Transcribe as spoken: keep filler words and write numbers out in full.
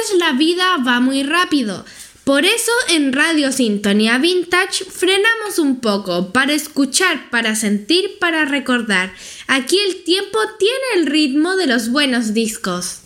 veces la vida va muy rápido. Por eso en Radio Sintonía Vintage frenamos un poco para escuchar, para sentir, para recordar. Aquí el tiempo tiene el ritmo de los buenos discos.